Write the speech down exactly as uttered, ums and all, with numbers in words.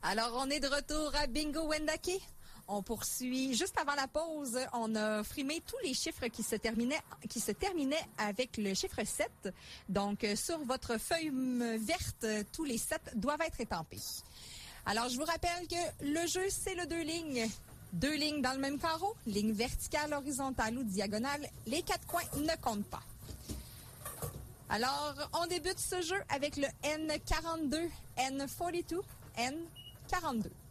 Alors, on est de retour à Bingo Wendake. On poursuit. Juste avant la pause, on a frimé tous les chiffres qui se terminaient, qui se terminaient avec le chiffre sept. Donc, sur votre feuille verte, tous les sept doivent être étampés. Alors, je vous rappelle que le jeu, c'est le deux lignes. Deux lignes dans le même carreau, ligne verticale, horizontale ou diagonale. Les quatre coins ne comptent pas. Alors, on débute ce jeu avec le N quarante-deux, N quarante-deux, N quarante-deux.